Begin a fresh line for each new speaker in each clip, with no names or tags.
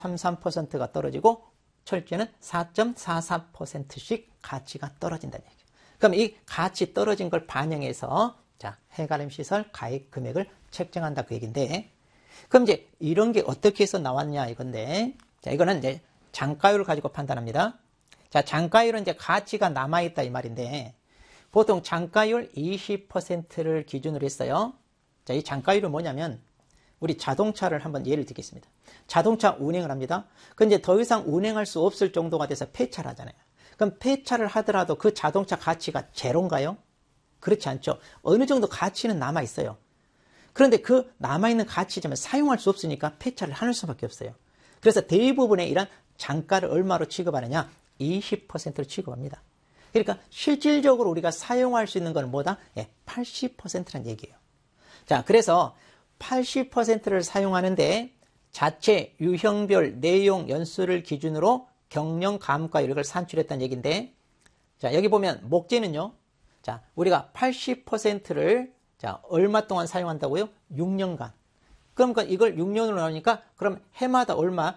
33%가 떨어지고 철제는 4.44%씩 가치가 떨어진다는 얘기예요. 그럼 이 가치 떨어진 걸 반영해서 자, 해가림 시설 가입 금액을 책정한다 그 얘기인데, 그럼 이제 이런 게 어떻게 해서 나왔냐 이건데, 자, 이거는 이제 장가율을 가지고 판단합니다. 자, 장가율은 이제 가치가 남아있다 이 말인데, 보통 장가율 20%를 기준으로 했어요. 자, 이 장가율은 뭐냐면, 우리 자동차를 한번 예를 들겠습니다. 자동차 운행을 합니다. 근데 더 이상 운행할 수 없을 정도가 돼서 폐차를 하잖아요. 그럼 폐차를 하더라도 그 자동차 가치가 제로인가요? 그렇지 않죠. 어느 정도 가치는 남아있어요. 그런데 그 남아있는 가치지만 사용할 수 없으니까 폐차를 하는 수밖에 없어요. 그래서 대부분의 이런 장가를 얼마로 취급하느냐? 20%로 취급합니다. 그러니까 실질적으로 우리가 사용할 수 있는 건 뭐다? 80%라는 얘기예요. 자, 그래서 80%를 사용하는데 자체, 유형별, 내용, 연수를 기준으로 경영 감가율 이걸 산출했다는 얘기인데, 자, 여기 보면 목재는요. 자, 우리가 80%를 자, 얼마 동안 사용한다고요? 6년간. 그러니까 이걸 6년으로 나오니까 그럼 해마다 얼마?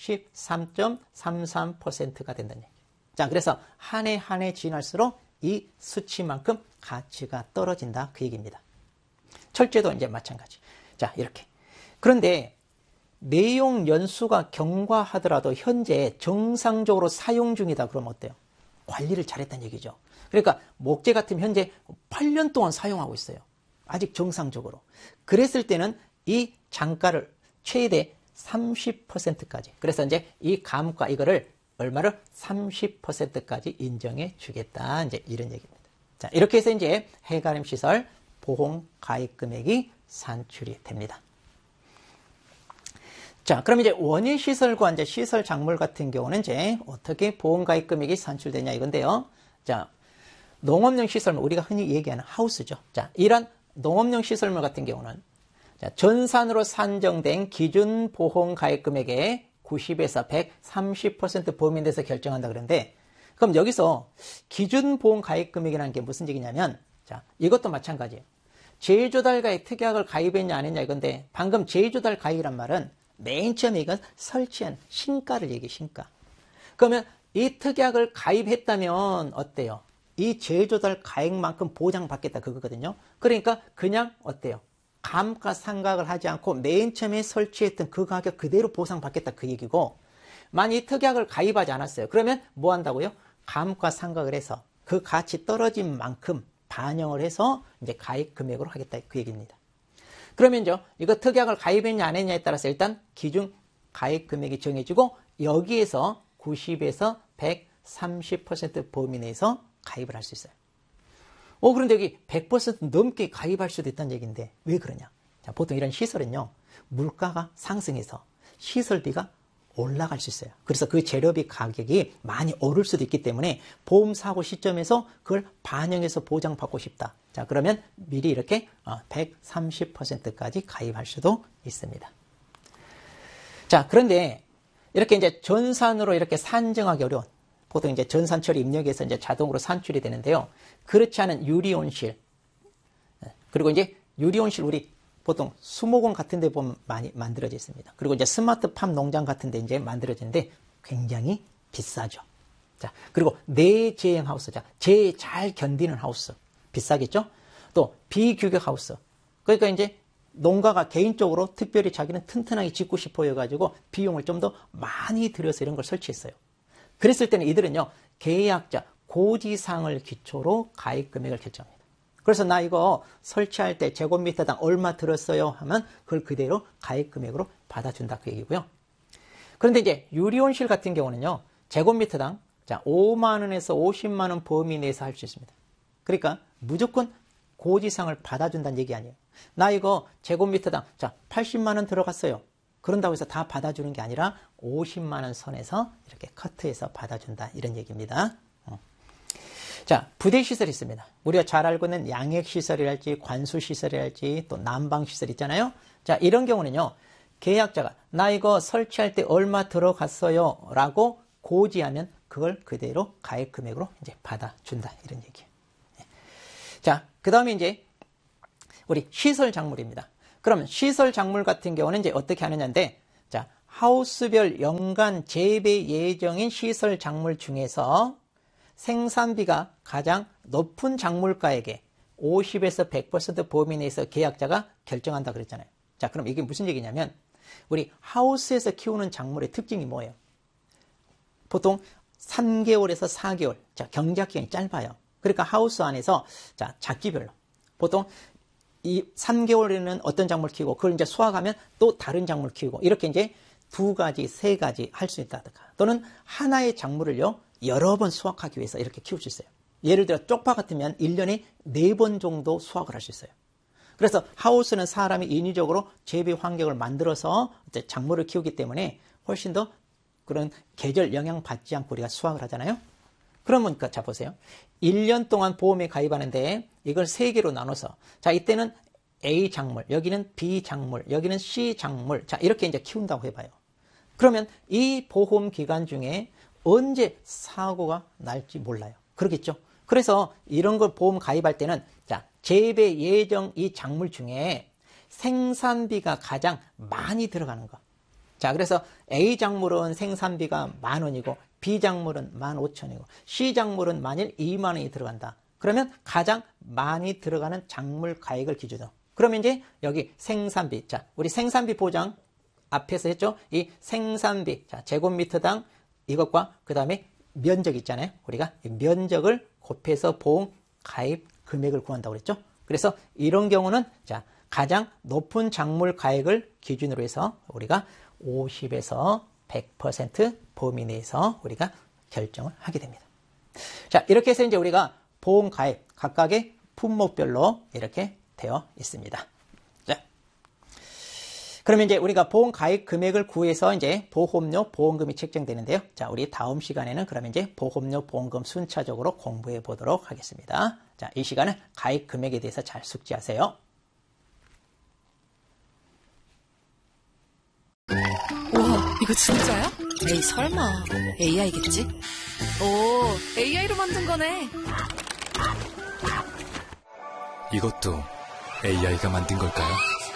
13.33%가 된다는 얘기예요. 자, 그래서 한 해 한 해 지날수록 이 수치만큼 가치가 떨어진다 그 얘기입니다. 철제도 이제 마찬가지. 자, 이렇게. 그런데 내용 연수가 경과하더라도 현재 정상적으로 사용 중이다 그러면 어때요? 관리를 잘했다는 얘기죠. 그러니까 목재 같으면 현재 8년 동안 사용하고 있어요. 아직 정상적으로. 그랬을 때는 이 장가를 최대 30%까지. 그래서 이제 이 감가 이거를 얼마를 30%까지 인정해 주겠다. 이제 이런 얘기입니다. 자, 이렇게 해서 이제 해가림 시설 보험 가입 금액이 산출이 됩니다. 자, 그럼 이제 원예 시설과 이제 시설 작물 같은 경우는 이제 어떻게 보험 가입 금액이 산출되냐 이건데요. 자, 농업용 시설물 우리가 흔히 얘기하는 하우스죠. 자, 이런 농업용 시설물 같은 경우는 자, 전산으로 산정된 기준 보험 가입 금액의 90에서 130% 범위에 대해서 결정한다 그러는데, 그럼 여기서 기준 보험 가입 금액이라는 게 무슨 얘기냐면, 자, 이것도 마찬가지예요. 제조달가입 특약을 가입했냐 안 했냐 이건데, 방금 제조달 가입이란 말은 맨 처음에 이건 설치한 신가를 얘기해, 신가. 그러면 이 특약을 가입했다면 어때요? 이 제조달 가액만큼 보장받겠다 그거거든요. 그러니까 그냥 어때요? 감가상각을 하지 않고 맨 처음에 설치했던 그 가격 그대로 보상받겠다 그 얘기고, 만약 이 특약을 가입하지 않았어요. 그러면 뭐 한다고요? 감가상각을 해서 그 가치 떨어진 만큼 반영을 해서 이제 가입 금액으로 하겠다 그 얘기입니다. 그러면요, 이거 특약을 가입했냐 안 했냐에 따라서 일단 기준 가입 금액이 정해지고 여기에서 90에서 130% 범위 내에서 가입을 할 수 있어요. 그런데 여기 100% 넘게 가입할 수도 있다는 얘기인데 왜 그러냐? 자, 보통 이런 시설은요, 물가가 상승해서 시설비가 올라갈 수 있어요. 그래서 그 재료비 가격이 많이 오를 수도 있기 때문에 보험 사고 시점에서 그걸 반영해서 보장받고 싶다. 자, 그러면 미리 이렇게 130%까지 가입할 수도 있습니다. 자, 그런데 이렇게 이제 전산으로 이렇게 산정하기 어려운, 보통 이제 전산 처리 입력해서 이제 자동으로 산출이 되는데요. 그렇지 않은 유리온실, 그리고 이제 유리온실 우리 보통 수목원 같은 데 보면 많이 만들어져 있습니다. 그리고 이제 스마트팜 농장 같은 데 이제 만들어지는데 굉장히 비싸죠. 자, 그리고 내재형 하우스, 자, 재해 잘 견디는 하우스. 비싸겠죠? 또 비규격 하우스. 그러니까 이제 농가가 개인적으로 특별히 자기는 튼튼하게 짓고 싶어 해가지고 비용을 좀 더 많이 들여서 이런 걸 설치했어요. 그랬을 때는 이들은요, 계약자 고지사항을 기초로 가입 금액을 결정합니다. 그래서 나 이거 설치할 때 제곱미터당 얼마 들었어요 하면 그걸 그대로 가입 금액으로 받아준다 그 얘기고요. 그런데 이제 유리온실 같은 경우는요, 제곱미터당 자 5만 원에서 50만 원 범위 내에서 할 수 있습니다. 그러니까 무조건 고지사항을 받아준다는 얘기 아니에요. 나 이거 제곱미터당 자 80만 원 들어갔어요. 그런다고 해서 다 받아주는 게 아니라 50만 원 선에서 이렇게 커트해서 받아준다 이런 얘기입니다. 자, 부대시설이 있습니다. 우리가 잘 알고 있는 양액시설이랄지 관수시설이랄지 또 난방시설 있잖아요. 자, 이런 경우는요, 계약자가 나 이거 설치할 때 얼마 들어갔어요 라고 고지하면 그걸 그대로 가입 금액으로 이제 받아준다 이런 얘기예요. 자, 그 다음에 이제 우리 시설 작물입니다. 그러면 시설 작물 같은 경우는 이제 어떻게 하느냐인데, 자, 하우스별 연간 재배 예정인 시설 작물 중에서 생산비가 가장 높은 작물가에게 50에서 100% 범위 내에서 계약자가 결정한다 그랬잖아요. 자, 그럼 이게 무슨 얘기냐면 우리 하우스에서 키우는 작물의 특징이 뭐예요? 보통 3개월에서 4개월. 자, 경작 기간이 짧아요. 그러니까 하우스 안에서 자, 작기별로 보통 이 3개월에는 어떤 작물 키우고 그걸 이제 수확하면 또 다른 작물 키우고 이렇게 이제 2가지, 3가지 할 수 있다든가 또는 하나의 작물을요 여러 번 수확하기 위해서 이렇게 키울 수 있어요. 예를 들어 쪽파 같으면 1년에 4번 정도 수확을 할 수 있어요. 그래서 하우스는 사람이 인위적으로 재배 환경을 만들어서 작물을 키우기 때문에 훨씬 더 그런 계절 영향 받지 않고 우리가 수확을 하잖아요. 그러면 자 보세요. 1년 동안 보험에 가입하는데 이걸 3개로 나눠서 자 이때는 A 작물, 여기는 B 작물, 여기는 C 작물 자 이렇게 이제 키운다고 해봐요. 그러면 이 보험 기간 중에 언제 사고가 날지 몰라요. 그러겠죠. 그래서 이런 걸 보험 가입할 때는 자 재배 예정 이 작물 중에 생산비가 가장 많이 들어가는 거. 자 그래서 A 작물은 생산비가 10,000원이고 B 작물은 15,000원이고 C 작물은 만일 20,000원이 들어간다. 그러면 가장 많이 들어가는 작물 가액을 기준으로. 그러면 이제 여기 생산비. 자, 우리 생산비 보장 앞에서 했죠? 이 생산비. 자, 제곱미터당 이것과 그 다음에 면적 있잖아요. 우리가 이 면적을 곱해서 보험 가입 금액을 구한다고 그랬죠? 그래서 이런 경우는 자, 가장 높은 작물 가액을 기준으로 해서 우리가 50에서 100% 범위 내에서 우리가 결정을 하게 됩니다. 자, 이렇게 해서 이제 우리가 보험 가입 각각의 품목별로 이렇게 되어 있습니다. 자, 그러면 이제 우리가 보험 가입 금액을 구해서 이제 보험료 보험금이 책정되는데요. 자, 우리 다음 시간에는 그러면 이제 보험료 보험금 순차적으로 공부해 보도록 하겠습니다. 자, 이 시간은 가입 금액에 대해서 잘 숙지하세요.
와, 이거 진짜야? 에이, 설마. AI겠지? 오, AI로 만든 거네.
이것도 AI가 만든 걸까요?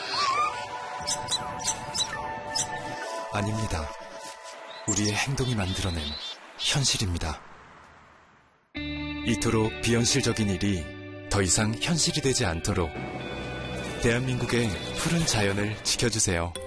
아닙니다. 우리의 행동이 만들어낸 현실입니다. 이토록 비현실적인 일이 더 이상 현실이 되지 않도록 대한민국의 푸른 자연을 지켜주세요.